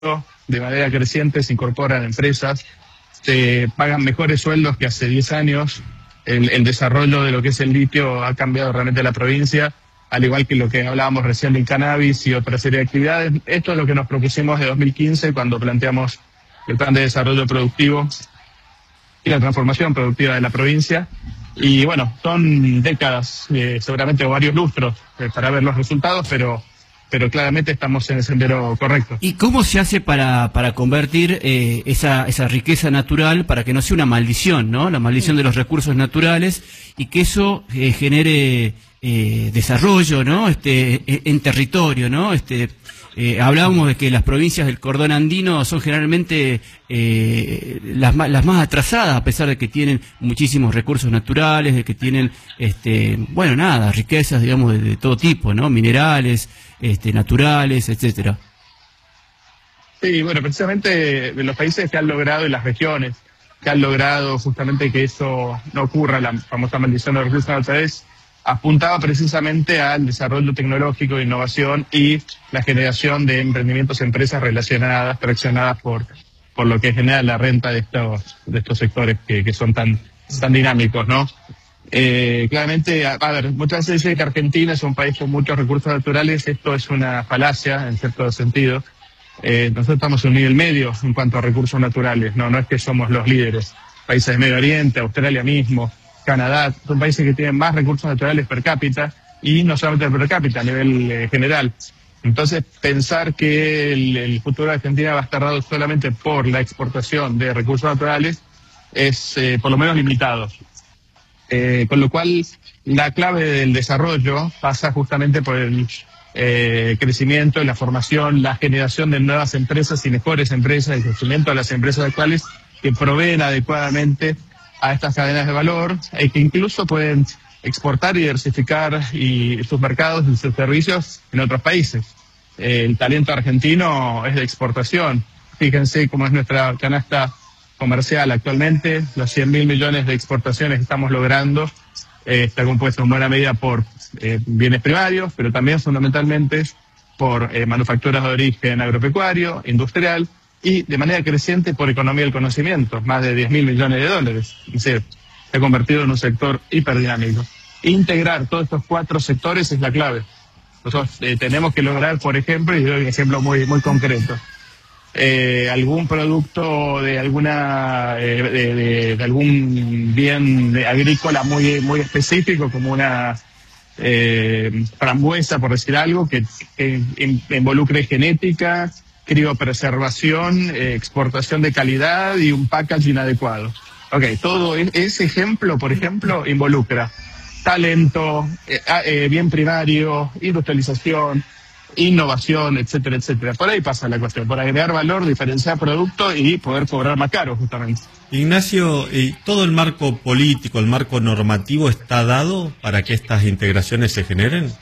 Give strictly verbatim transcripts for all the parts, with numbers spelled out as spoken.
de manera creciente se incorporan empresas, se pagan mejores sueldos que hace diez años, el, el desarrollo de lo que es el litio ha cambiado realmente la provincia, al igual que lo que hablábamos recién del cannabis y otra serie de actividades. Esto es lo que nos propusimos de dos mil quince cuando planteamos el plan de desarrollo productivo y la transformación productiva de la provincia. Y bueno, son décadas, eh, seguramente varios lustros eh, para ver los resultados, pero pero claramente estamos en el sendero correcto. ¿Y cómo se hace para, para convertir eh, esa, esa riqueza natural para que no sea una maldición, ¿no? La maldición de los recursos naturales y que eso eh, genere eh, desarrollo, ¿no? Este, en territorio, ¿no? Este, eh, hablábamos de que las provincias del cordón andino son generalmente eh, las, las más atrasadas, a pesar de que tienen muchísimos recursos naturales, de que tienen, este, bueno, nada, riquezas, digamos, de, de todo tipo, ¿no? Minerales, Este, naturales, etcétera. Sí, bueno, precisamente de los países que han logrado y las regiones que han logrado justamente que eso no ocurra, la famosa maldición de los recursos naturales, apuntaba precisamente al desarrollo tecnológico, de innovación y la generación de emprendimientos, empresas relacionadas, traccionadas por, por lo que genera la renta de estos, de estos sectores que, que son tan, tan dinámicos, ¿no? Eh, claramente, a, a ver, muchas veces se dice que Argentina es un país con muchos recursos naturales. Esto es una falacia en cierto sentido. Eh, nosotros estamos en un nivel medio en cuanto a recursos naturales, no, no es que somos los líderes. Países de Medio Oriente, Australia mismo, Canadá, son países que tienen más recursos naturales per cápita y no solamente per cápita, a nivel eh, general. Entonces, pensar que el, el futuro de Argentina va a estar dado solamente por la exportación de recursos naturales es eh, por lo menos limitado. Eh, con lo cual, la clave del desarrollo pasa justamente por el eh, crecimiento, la formación, la generación de nuevas empresas y mejores empresas, el crecimiento de las empresas actuales que proveen adecuadamente a estas cadenas de valor y que incluso pueden exportar y diversificar y sus mercados y sus servicios en otros países. Eh, el talento argentino es de exportación. Fíjense cómo es nuestra canasta comercial actualmente, los cien mil millones de exportaciones que estamos logrando, eh, está compuesto en buena medida por eh, bienes primarios, pero también fundamentalmente por eh, manufacturas de origen agropecuario, industrial y de manera creciente por economía del conocimiento, más de diez mil millones de dólares. Es decir, se ha convertido en un sector hiperdinámico. Integrar todos estos cuatro sectores es la clave. Nosotros eh, tenemos que lograr, por ejemplo, y doy un ejemplo muy, muy concreto, Eh, algún producto de alguna eh, de, de, de algún bien agrícola muy muy específico, como una eh, frambuesa, por decir algo, que, que involucre genética, criopreservación, eh, exportación de calidad y un packaging adecuado. Okay, todo ese ejemplo, por ejemplo, involucra talento, eh, eh, bien primario, industrialización, innovación, etcétera, etcétera. Por ahí pasa la cuestión, por agregar valor, diferenciar producto y poder cobrar más caro, justamente. Ignacio, ¿y todo el marco político, el marco normativo está dado para que estas integraciones se generen?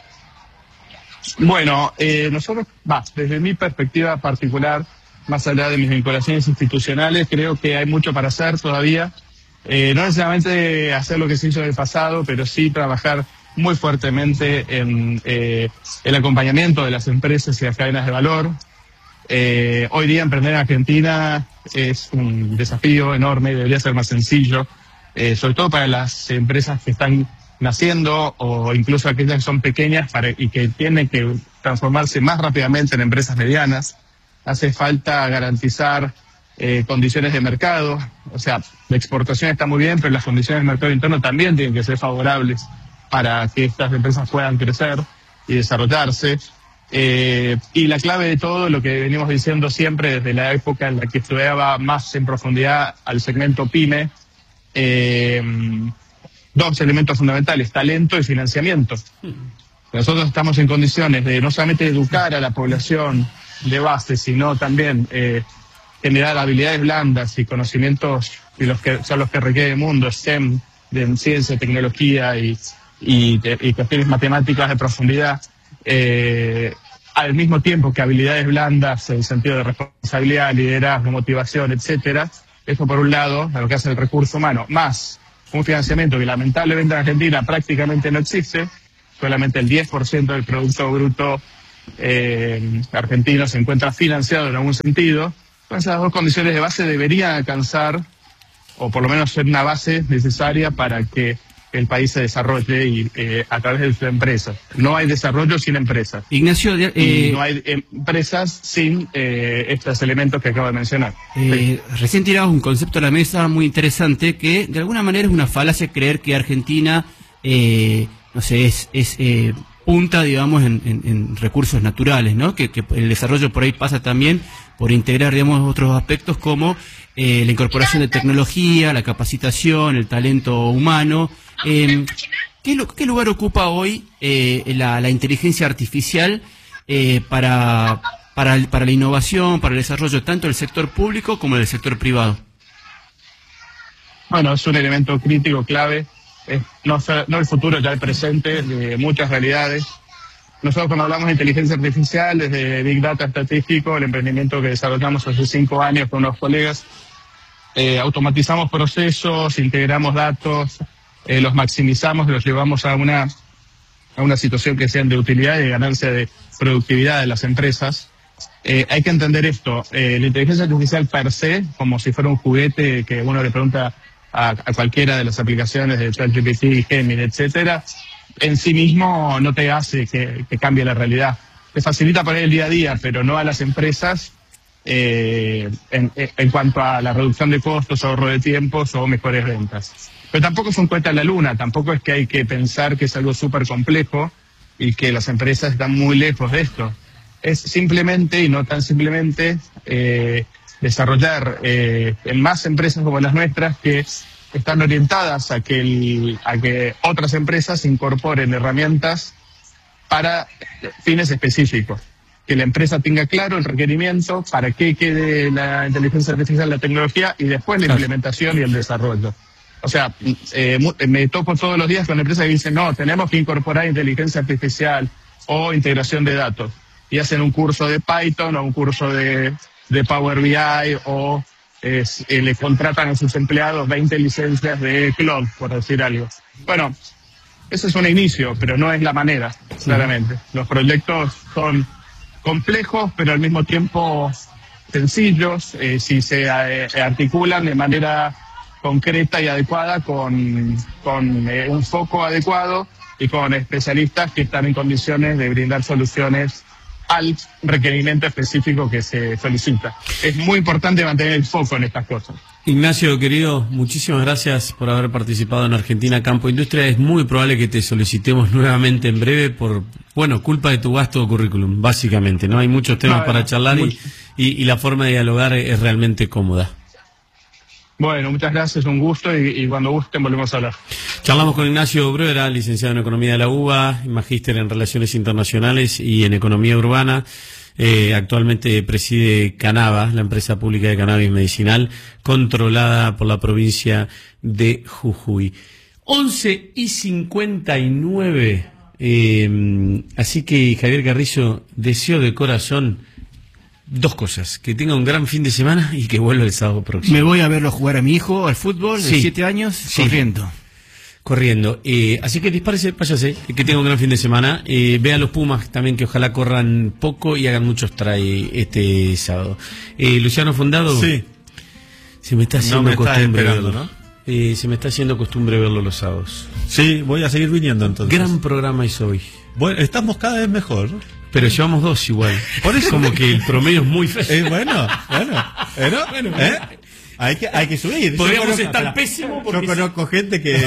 Bueno, eh, nosotros, va, desde mi perspectiva particular, más allá de mis vinculaciones institucionales, creo que hay mucho para hacer todavía. Eh, no necesariamente hacer lo que se hizo en el pasado, pero sí trabajar muy fuertemente en eh, el acompañamiento de las empresas y las cadenas de valor. Eh, hoy día emprender en Argentina es un desafío enorme, debería ser más sencillo, eh, sobre todo para las empresas que están naciendo o incluso aquellas que son pequeñas para, y que tienen que transformarse más rápidamente en empresas medianas. Hace falta garantizar eh, condiciones de mercado, o sea, la exportación está muy bien, pero las condiciones de mercado interno también tienen que ser favorables para que estas empresas puedan crecer y desarrollarse. Eh, y la clave de todo, lo que venimos diciendo siempre desde la época en la que estudiaba más en profundidad al segmento PYME, eh, dos elementos fundamentales, talento y financiamiento. Nosotros estamos en condiciones de no solamente educar a la población de base, sino también eh, generar habilidades blandas y conocimientos y los que son los que requiere el mundo, STEM, de ciencia, tecnología y Y, y cuestiones matemáticas de profundidad, eh, al mismo tiempo que habilidades blandas en el sentido de responsabilidad, liderazgo, motivación, etcétera. Eso por un lado, a lo que hace el recurso humano, más un financiamiento que lamentablemente en Argentina prácticamente no existe, solamente el diez por ciento del Producto Bruto eh, argentino se encuentra financiado en algún sentido, esas dos condiciones de base deberían alcanzar, o por lo menos ser una base necesaria para que el país se desarrolle y, eh, a través de sus empresas. No hay desarrollo sin empresas. Ignacio, eh, y no hay empresas sin eh, estos elementos que acabo de mencionar. Eh, sí. Recién tirabas un concepto a la mesa muy interesante que de alguna manera es una falacia creer que Argentina, eh, no sé, es, es eh, punta, digamos, en, en, en recursos naturales, ¿no? Que, que el desarrollo por ahí pasa también por integrar, digamos, otros aspectos como eh, la incorporación de tecnología, la capacitación, el talento humano. Eh, ¿qué, ¿Qué lugar ocupa hoy eh, la, la inteligencia artificial eh, para, para, para la innovación, para el desarrollo tanto del sector público como del sector privado? Bueno, es un elemento crítico, clave, es no, no el futuro, ya el presente de muchas realidades. Nosotros cuando hablamos de inteligencia artificial, desde Big Data Estadístico, el emprendimiento que desarrollamos hace cinco años con unos colegas, eh, automatizamos procesos, integramos datos, Eh, los maximizamos, los llevamos a una, a una situación que sean de utilidad y de ganancia de productividad de las empresas. Eh, hay que entender esto, eh, la inteligencia artificial per se, como si fuera un juguete que uno le pregunta a, a cualquiera de las aplicaciones de ChatGPT, Gemini, etcétera, en sí mismo no te hace que, que cambie la realidad. Te facilita para el día a día, pero no a las empresas eh, en, en cuanto a la reducción de costos, ahorro de tiempos o mejores ventas. Pero tampoco es un cohete a la luna, tampoco es que hay que pensar que es algo súper complejo y que las empresas están muy lejos de esto. Es simplemente, y no tan simplemente, eh, desarrollar eh, en más empresas como las nuestras que están orientadas a que, el, a que otras empresas incorporen herramientas para fines específicos. Que la empresa tenga claro el requerimiento, para qué quede la inteligencia artificial, la tecnología, y después la implementación y el desarrollo. O sea, eh, me topo todos los días con empresas que dicen, no, tenemos que incorporar inteligencia artificial o integración de datos. Y hacen un curso de Python o un curso de, de Power B I o eh, le contratan a sus empleados veinte licencias de Cloud, por decir algo. Bueno, eso es un inicio, pero no es la manera, claramente. Los proyectos son complejos, pero al mismo tiempo sencillos, eh, si se eh, articulan de manera concreta y adecuada, con, con eh, un foco adecuado y con especialistas que están en condiciones de brindar soluciones al requerimiento específico que se solicita. Es muy importante mantener el foco en estas cosas. Ignacio, querido, muchísimas gracias por haber participado en Argentina Campo Industria. Es muy probable que te solicitemos nuevamente en breve por, bueno, culpa de tu vasto currículum, básicamente, ¿no? Hay muchos temas no, para charlar y, y, y la forma de dialogar es realmente cómoda. Bueno, muchas gracias, un gusto y, y cuando gusten volvemos a hablar. Charlamos con Ignacio Bruera, licenciado en Economía de la U B A, magíster en Relaciones Internacionales y en Economía Urbana. Eh, actualmente preside Canava, la empresa pública de cannabis medicinal, controlada por la provincia de Jujuy. once y cincuenta y nueve. Eh, así que, Javier Carrizo, deseo de corazón dos cosas: que tenga un gran fin de semana y que vuelva el sábado próximo. Me voy a verlo jugar a mi hijo al fútbol de sí. siete años, sí. corriendo. Corriendo. Eh, así que dispárese, váyase, que tenga un gran fin de semana. Eh, vea a los Pumas también, que ojalá corran poco y hagan muchos try este sábado. Eh, Luciano Fondado. Sí. Se me está haciendo no me costumbre esperando, verlo. ¿no? Eh, se me está haciendo costumbre verlo los sábados. Sí, voy a seguir viniendo entonces. Gran programa hizo hoy. Bueno, estamos cada vez mejor. Pero llevamos dos igual. Por eso como que el promedio es muy feo. Eh, bueno, bueno, bueno, bueno, ¿eh? Hay que, hay que subir. Podríamos conozco, estar la, pésimo porque... Yo conozco gente que...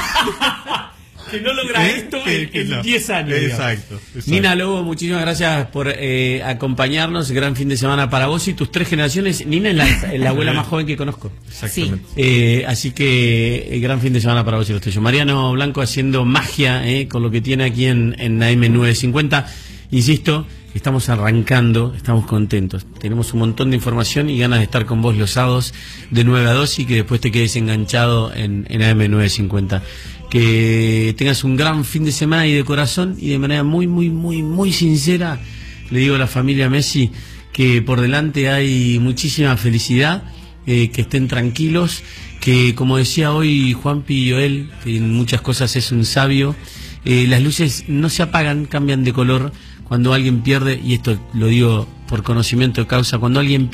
que no logra ¿Eh? esto que, en, que en no. diez años. Exacto, exacto. Nina Lobo, muchísimas gracias por eh, acompañarnos. Gran fin de semana para vos y tus tres generaciones. Nina es la, es la abuela más joven que conozco. Exactamente. Sí. Eh, así que eh, gran fin de semana para vos y los tuyos. Mariano Blanco haciendo magia eh, con lo que tiene aquí en, en A M nueve cincuenta. Insisto, estamos arrancando, estamos contentos. Tenemos un montón de información y ganas de estar con vos los sábados de nueve a dos y que después te quedes enganchado en, en A M nueve cincuenta. Que tengas un gran fin de semana y de corazón y de manera muy, muy, muy, muy sincera le digo a la familia Messi que por delante hay muchísima felicidad, eh, que estén tranquilos, que como decía hoy Juanpi Joel, que en muchas cosas es un sabio, eh, las luces no se apagan, cambian de color cuando alguien pierde, y esto lo digo por conocimiento de causa, cuando alguien